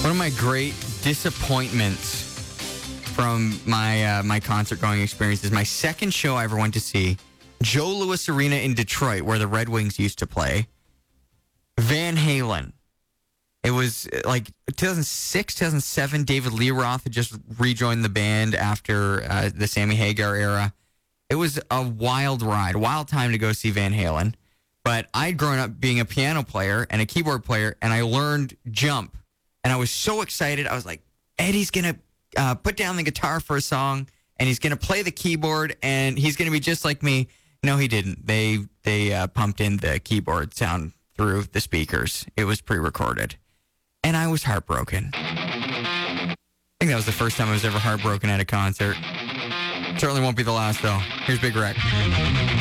One of my great disappointments from my concert going experience is my second show I ever went to see, Joe Louis Arena in Detroit, where the Red Wings used to play. Van Halen. It was like 2006, 2007. David Lee Roth had just rejoined the band after the Sammy Hagar era. It was a wild ride, wild time to go see Van Halen. But I'd grown up being a piano player and a keyboard player, and I learned Jump. And I was so excited. I was like, Eddie's going to put down the guitar for a song, and he's going to play the keyboard, and he's going to be just like me. No, he didn't. They pumped in the keyboard sound through the speakers. It was pre-recorded. And I was heartbroken. I think that was the first time I was ever heartbroken at a concert. Certainly won't be the last, though. Here's Big Wreck.